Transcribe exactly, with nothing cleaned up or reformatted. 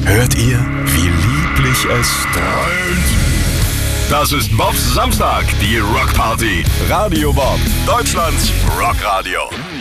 Hört ihr, wie lieblich es dröhnt? Das ist Bobs Samstag, die Rockparty. Radio Bob, Deutschlands Rockradio.